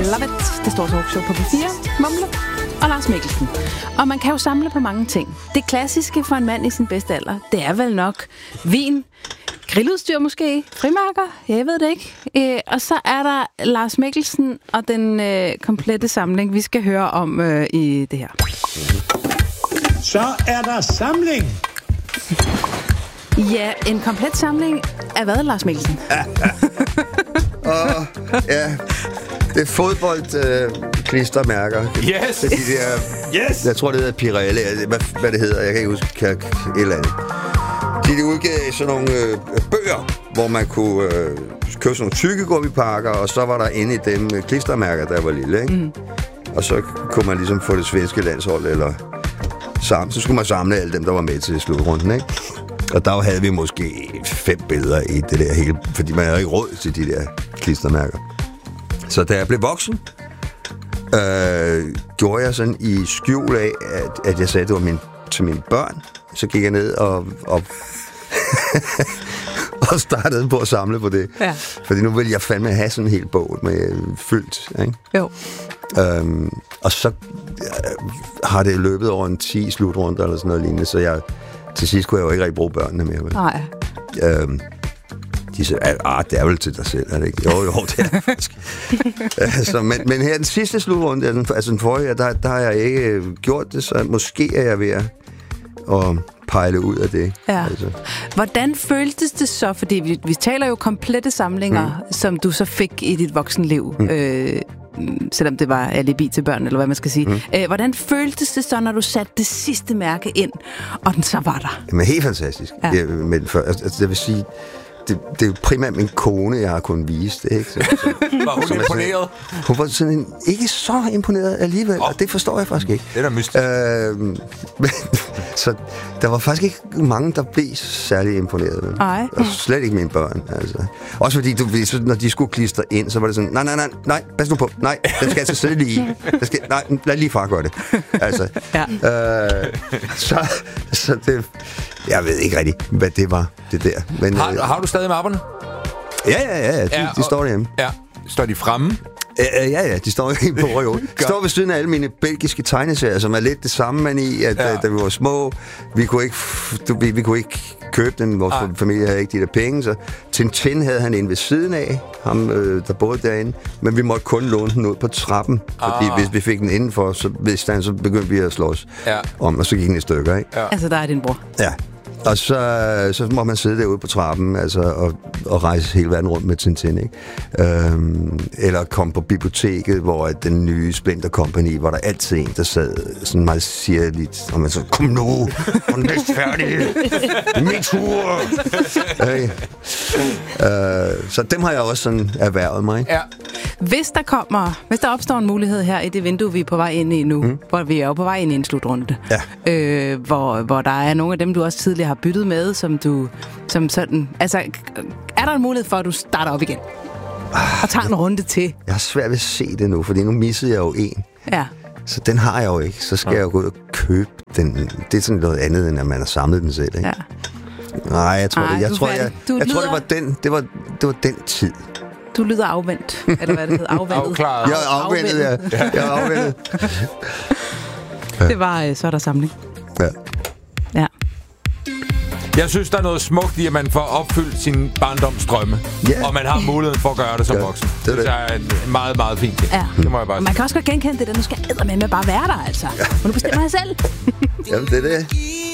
Love It, det store talkshow på P4, Mumle og Lars Mikkelsen. Og man kan jo samle på mange ting. Det klassiske for en mand i sin bedste alder, det er vel nok vin, grilludstyr måske, frimærker, jeg ved det ikke. Og så er der Lars Mikkelsen og den komplette samling, vi skal høre om i det her. Så er der samling! Ja, en komplet samling af hvad, Lars Mikkelsen? Ja, det er fodboldklistermærker. Yes! De der, yes! Jeg tror, det hedder Pirelli. Hvad det hedder, jeg kan ikke huske et eller andet. De udgav sådan nogle bøger, hvor man kunne købe sådan nogle tyggegummipakker, og så var der inde i dem klistermærker, der var lille, ikke? Mm. Og så kunne man ligesom få det svenske landshold, eller sammen. Så skulle man samle alle dem, der var med til slutrunden, ikke? Og der havde vi måske 5 billeder i det der hele, fordi man havde ikke råd til de der klistermærker. Så da jeg blev voksen, gjorde jeg sådan i skjul af, at jeg sagde, at det var til mine børn. Så gik jeg ned og og startede på at samle på det. Ja. Fordi nu ville jeg fandme have sådan en hel bog med fyldt, ikke? Jo. Og så har det løbet over en 10 slutrunder eller sådan noget lignende, så til sidst kunne jeg jo ikke rigtig bruge børnene mere. Vel? Nej. De sagde, det er vel til dig selv, er det ikke? Jo, det er faktisk. Men her den sidste slutrunde, altså den forrige, der har jeg ikke gjort det, så måske er jeg ved at pejle ud af det. Ja. Altså. Hvordan føltes det så? Fordi vi taler jo komplette samlinger, som du så fik i dit voksenliv, selvom det var alibi til børn, eller hvad man skal sige. Hvordan føltes det så, når du satte det sidste mærke ind, og den så var der? Jamen, helt fantastisk. Ja. Det vil sige, det er jo primært min kone, jeg har kunnet vise det, ikke? Var hun imponeret? Hun var sådan ikke så imponeret alligevel, og det forstår jeg faktisk ikke. Det er da mystisk. Så der var faktisk ikke mange, der blev særlig imponeret. Nej. Og slet ikke mine børn, altså. Også fordi, når de skulle klistre ind, så var det sådan, nej, pas nu på, nej, den skal altså sidde lige. Nej, lad lige far gøre det. Altså, ja. Så det... Jeg ved ikke rigtig, hvad det var, det der. Men, har du stadig mapperne? Ja, de står derhjemme. Ja, står de fremme? Ja, de står jo på reol. De står ved siden af alle mine belgiske tegneserier, som er lidt det samme, man i, at da vi var små, vi kunne ikke købe den, vores familie havde ikke de der penge, så Tintin havde han en ved siden af, ham der boede derinde, men vi måtte kun låne den ud på trappen, fordi hvis vi fik den indenfor, så begyndte vi at slås om, og så gik den i stykker, ikke? Ja. Altså, der er din bror. Ja. Og så må man sidde derude på trappen, altså, og rejse hele verden rundt med Tintin, ikke? Eller komme på biblioteket, hvor den nye Splinter Company, hvor der altid en, der sad sådan meget sirligt, og man så, kom nu, og den er færdig, min tur! Så dem har jeg også sådan erhvervet mig. Ja. Hvis der opstår en mulighed her i det vindue, vi er på vej ind i nu, hvor vi er jo på vej ind i en slutrunde, hvor der er nogle af dem, du også tidligere har byttet med, som sådan... Altså, er der en mulighed for, at du starter op igen? Og tager en runde til? Jeg har svært ved at se det nu, fordi nu missede jeg jo en. Ja. Så den har jeg jo ikke. Så skal jeg jo gå ud og købe den. Det er sådan noget andet, end at man har samlet den selv, ikke? Ja. Nej, jeg tror, det var den tid. Du lyder afvendt, eller hvad det hedder, afvendet. Afklaret. Jeg er afvendet, ja. Jeg er afvendet. Det var så er der samling. Ja. Ja. Jeg synes, der er noget smukt i, at man får opfyldt sin barndomsdrømme. Yeah. Og man har muligheden for at gøre det som voksen. Det er en meget, meget fin ting. Ja. Det må jeg bare sige. Man kan også godt genkende det, der nu skal jeg med bare være der, altså. Ja. Og nu bestemmer jeg selv. Jamen, det er det.